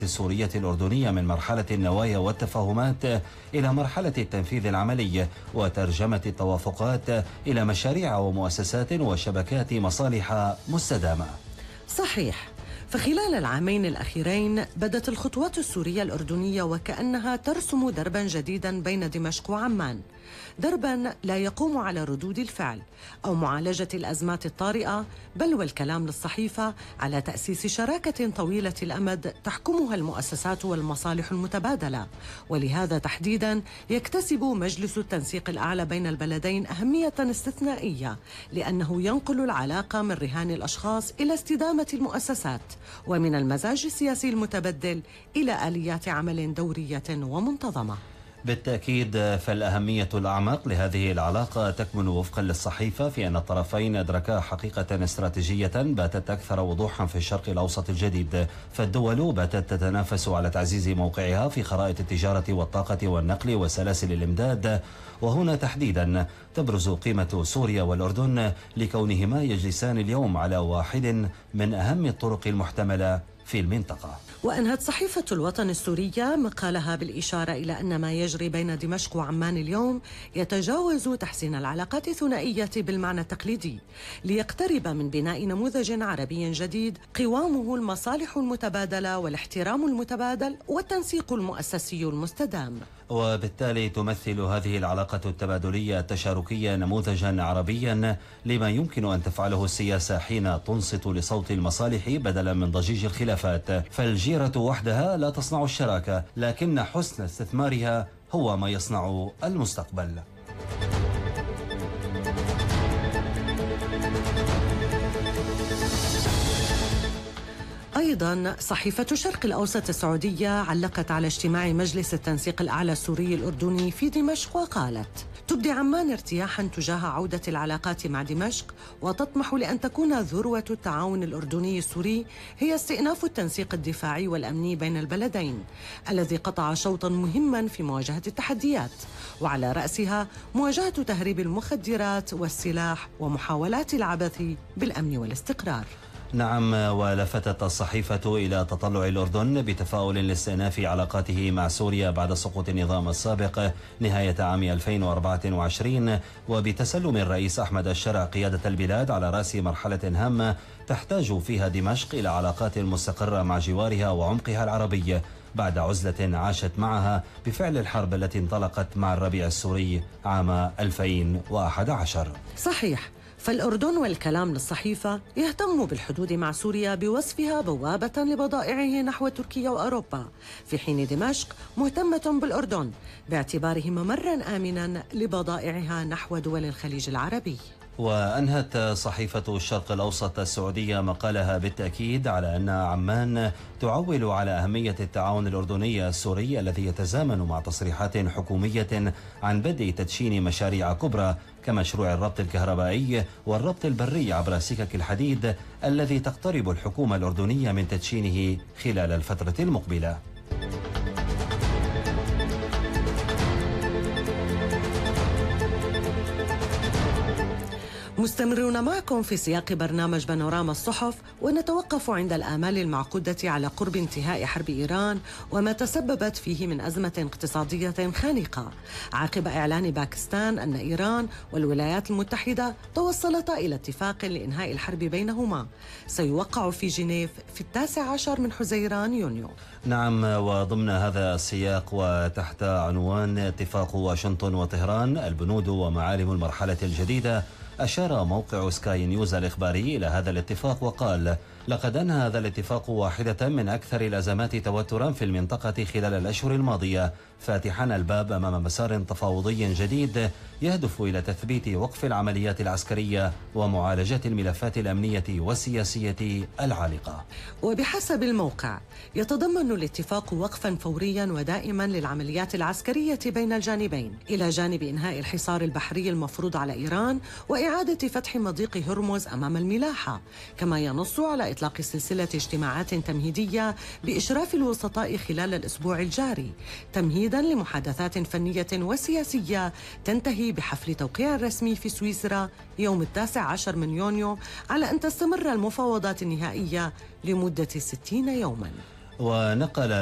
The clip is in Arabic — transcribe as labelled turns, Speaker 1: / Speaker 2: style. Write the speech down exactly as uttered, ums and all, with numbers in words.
Speaker 1: السورية الأردنية من مرحلة النوايا والتفاهمات إلى مرحلة التنفيذ العملي وترجمة التوافقات إلى مشاريع ومؤسسات وشبكات مصالح مستدامة.
Speaker 2: صحيح، فخلال العامين الأخيرين بدت الخطوات السورية الأردنية وكأنها ترسم دربا جديدا بين دمشق وعمان، دربا لا يقوم على ردود الفعل أو معالجة الأزمات الطارئة، بل والكلام للصحيفة على تأسيس شراكة طويلة الأمد تحكمها المؤسسات والمصالح المتبادلة. ولهذا تحديدا يكتسب مجلس التنسيق الأعلى بين البلدين أهمية استثنائية، لأنه ينقل العلاقة من رهان الأشخاص إلى استدامة المؤسسات، ومن المزاج السياسي المتبدل إلى آليات عمل دورية ومنتظمة.
Speaker 1: بالتأكيد، فالأهمية الأعمق لهذه العلاقة تكمن وفقا للصحيفة في أن الطرفين أدركا حقيقة استراتيجية باتت أكثر وضوحا في الشرق الأوسط الجديد، فالدول باتت تتنافس على تعزيز موقعها في خرائط التجارة والطاقة والنقل وسلاسل الإمداد. وهنا تحديدا تبرز قيمة سوريا والأردن لكونهما يجلسان اليوم على واحد من أهم الطرق المحتملة في المنطقة.
Speaker 2: وأنهت صحيفة الوطن السورية مقالها بالإشارة إلى أن ما يجري بين دمشق وعمان اليوم يتجاوز تحسين العلاقات الثنائية بالمعنى التقليدي، ليقترب من بناء نموذج عربي جديد قوامه المصالح المتبادلة والاحترام المتبادل والتنسيق المؤسسي المستدام.
Speaker 1: وبالتالي تمثل هذه العلاقة التبادلية التشاركية نموذجا عربيا لما يمكن أن تفعله السياسة حين تنصت لصوت المصالح بدلا من ضجيج الخلافات. فالجيرة وحدها لا تصنع الشراكة، لكن حسن استثمارها هو ما يصنع المستقبل.
Speaker 2: أيضا صحيفة الشرق الأوسط السعودية علقت على اجتماع مجلس التنسيق الأعلى السوري الأردني في دمشق وقالت: تبدي عمان ارتياحا تجاه عودة العلاقات مع دمشق، وتطمح لأن تكون ذروة التعاون الأردني السوري هي استئناف التنسيق الدفاعي والأمني بين البلدين الذي قطع شوطا مهما في مواجهة التحديات، وعلى رأسها مواجهة تهريب المخدرات والسلاح ومحاولات العبث بالأمن والاستقرار.
Speaker 1: نعم، ولفتت الصحيفة إلى تطلع الأردن بتفاؤل لاستئناف علاقاته مع سوريا بعد سقوط النظام السابق نهاية عام ألفين وأربعة وعشرين، وبتسلم الرئيس أحمد الشرع قيادة البلاد على رأس مرحلة هامة تحتاج فيها دمشق إلى علاقات مستقرة مع جوارها وعمقها العربي بعد عزلة عاشت معها بفعل الحرب التي انطلقت مع الربيع السوري عام ألفين وأحد عشر.
Speaker 2: صحيح، فالأردن والكلام للصحيفة يهتم بالحدود مع سوريا بوصفها بوابة لبضائعه نحو تركيا وأوروبا، في حين دمشق مهتمة بالأردن باعتباره ممرا آمنا لبضائعها نحو دول الخليج العربي.
Speaker 1: وأنهت صحيفة الشرق الأوسط السعودية مقالها بالتأكيد على أن عمان تعول على أهمية التعاون الأردني السوري الذي يتزامن مع تصريحات حكومية عن بدء تدشين مشاريع كبرى كمشروع الربط الكهربائي والربط البري عبر سكك الحديد الذي تقترب الحكومة الأردنية من تدشينه خلال الفترة المقبلة.
Speaker 2: مستمرون معكم في سياق برنامج بانوراما الصحف، ونتوقف عند الآمال المعقودة على قرب انتهاء حرب إيران وما تسببت فيه من أزمة اقتصادية خانقة عقب إعلان باكستان أن إيران والولايات المتحدة توصلتا إلى اتفاق لإنهاء الحرب بينهما سيوقع في جنيف في التاسع عشر من حزيران يونيو.
Speaker 1: نعم، وضمن هذا السياق وتحت عنوان اتفاق واشنطن وطهران البنود ومعالم المرحلة الجديدة، أشار موقع سكاي نيوز الإخباري إلى هذا الاتفاق وقال: لقد أنهى هذا الاتفاق واحدة من أكثر الأزمات توترا في المنطقة خلال الأشهر الماضية، فاتحا الباب أمام مسار تفاوضي جديد يهدف إلى تثبيت وقف العمليات العسكرية ومعالجة الملفات الأمنية والسياسية العالقة.
Speaker 2: وبحسب الموقع يتضمن الاتفاق وقفا فوريا ودائما للعمليات العسكرية بين الجانبين، إلى جانب إنهاء الحصار البحري المفروض على إيران وإعادة فتح مضيق هرمز أمام الملاحة، كما ينص على إطلاق سلسلة اجتماعات تمهيدية بإشراف الوسطاء خلال الأسبوع الجاري، تمهيدا لمحادثات فنية وسياسية تنتهي بحفل توقيع رسمي في سويسرا يوم التاسع عشر من يونيو، على أن تستمر المفاوضات النهائية لمدة ستين يوما.
Speaker 1: ونقل